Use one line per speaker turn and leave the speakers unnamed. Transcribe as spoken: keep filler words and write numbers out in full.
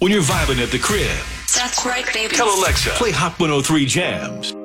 when you're vibing at the crib.
That's right, baby.
Tell Alexa, play Hot one oh three Jams.